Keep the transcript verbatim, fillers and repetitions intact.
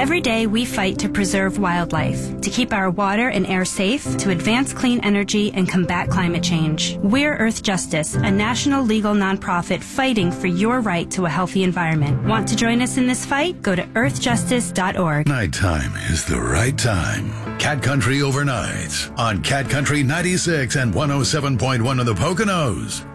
Every day we fight to preserve wildlife, to keep our water and air safe, to advance clean energy and combat climate change. We're Earth Justice, a national legal nonprofit fighting for your right to a healthy environment. Want to join us in this fight? Go to earth justice dot org. Nighttime is the right time. Cat Country Overnights on Cat Country ninety-six and one oh seven point one in the Poconos.